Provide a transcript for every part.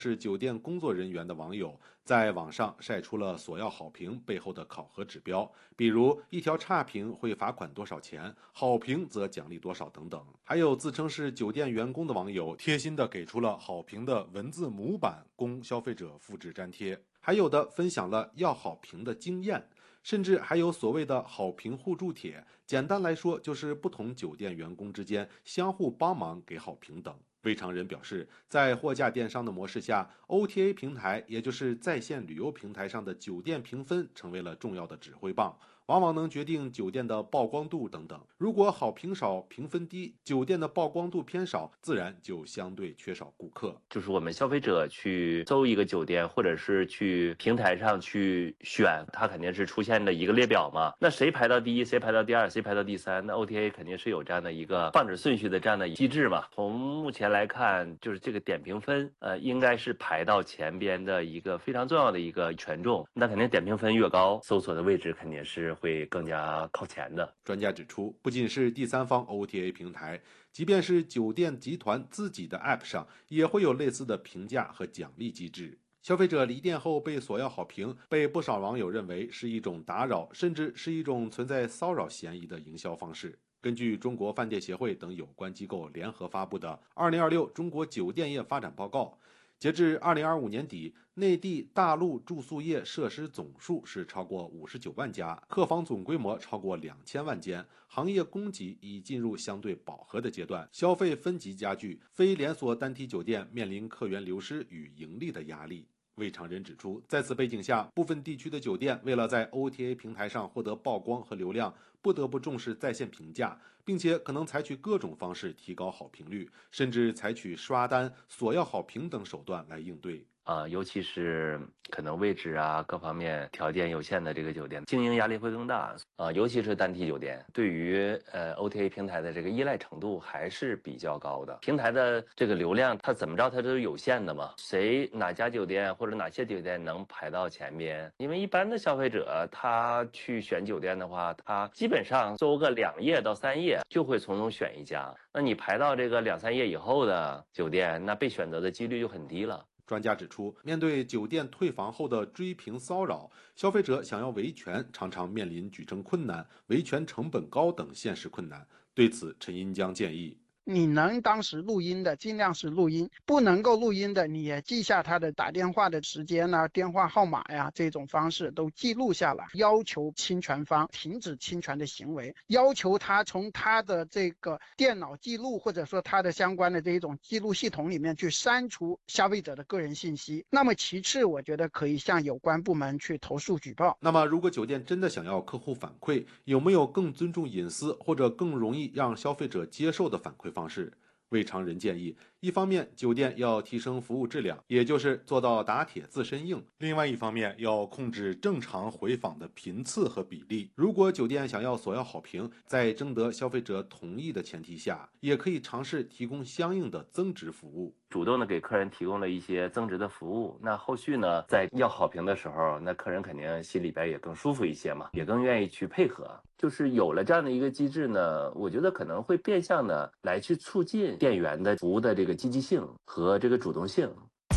是酒店工作人员的网友在网上晒出了索要好评背后的考核指标，比如一条差评会罚款多少钱，好评则奖励多少等等。还有自称是酒店员工的网友贴心的给出了好评的文字模板供消费者复制粘贴，还有的分享了要好评的经验，甚至还有所谓的好评互助帖，简单来说就是不同酒店员工之间相互帮忙给好评等。魏常人表示，在货架电商的模式下， OTA 平台也就是在线旅游平台上的酒店评分成为了重要的指挥棒，往往能决定酒店的曝光度等等。如果好评少，评分低，酒店的曝光度偏少，自然就相对缺少顾客。 就是我们消费者去搜一个酒店，或者是去平台上去选，它肯定是出现的一个列表嘛。那谁排到第一，谁排到第二，谁排到第三，那 OTA 肯定是有这样的一个放置顺序的这样的机制嘛。从目前来看，就是这个点评分应该是排到前边的一个非常重要的一个权重，那肯定点评分越高，搜索的位置肯定是会更加靠前的。 专家指出，不仅是第三方 OTA 平台，即便是酒店集团自己的 App 上也会有类似的评价和奖励机制。消费者离店后被索要好评，被不少网友认为是一种打扰，甚至是一种存在骚扰嫌疑的营销方式。根据中国饭店协会等有关机构联合发布的《2026中国酒店业发展报告》，截至2025年底，内地大陆住宿业设施总数是超过59万家，客房总规模超过2000万间，行业供给已进入相对饱和的阶段，消费分级加剧，非连锁单体酒店面临客源流失与盈利的压力。魏常人指出，在此背景下，部分地区的酒店为了在 OTA 平台上获得曝光和流量，不得不重视在线评价，并且可能采取各种方式提高好评率，甚至采取刷单、索要好评等手段来应对。 尤其是可能位置啊各方面条件有限的这个酒店，经营压力会更大尤其是单体酒店，对于OTA 平台的这个依赖程度还是比较高的。平台的这个流量，它怎么着它都是有限的嘛，哪家酒店或者哪些酒店能排到前边？因为一般的消费者他去选酒店的话，他基本上搜个2页到3页就会从中选一家。那你排到这个2、3页以后的酒店，那被选择的几率就很低了。 专家指出，面对酒店退房后的追评骚扰，消费者想要维权常常面临举证困难、维权成本高等现实困难。对此，陈银江建议， 你能当时录音的尽量是录音，不能够录音的你也记下他的打电话的时间啊、电话号码呀，这种方式都记录下来，要求侵权方停止侵权的行为，要求他从他的这个电脑记录或者说他的相关的这种记录系统里面去删除消费者的个人信息。那么其次，我觉得可以向有关部门去投诉举报。 那么如果酒店真的想要客户反馈，有没有更尊重隐私或者更容易让消费者接受的反馈方式？魏常人建议，一方面酒店要提升服务质量，也就是做到打铁自身硬；另外一方面要控制正常回访的频次和比例。如果酒店想要索要好评，在征得消费者同意的前提下，也可以尝试提供相应的增值服务， 主动的给客人提供了一些增值的服务。那后续呢，在要好评的时候，那客人肯定心里边也更舒服一些嘛，也更愿意去配合。就是有了这样的一个机制呢，我觉得可能会变相的来去促进店员的服务的这个积极性和这个主动性。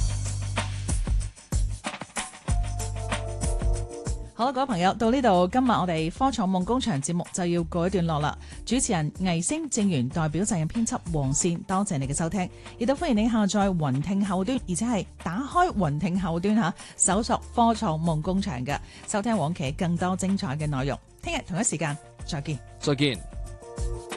好啦，各位朋友，到呢度今日我哋科創夢工場節目就要告一段落啦。主持人魏星、正源代表責任編輯黃善，多謝你嘅收聽，亦都歡迎你下載雲聽後端，而且係打開雲聽後端嚇，搜索科創夢工場嘅，收聽往期更多精彩嘅內容。聽日同一時間再見。 再見。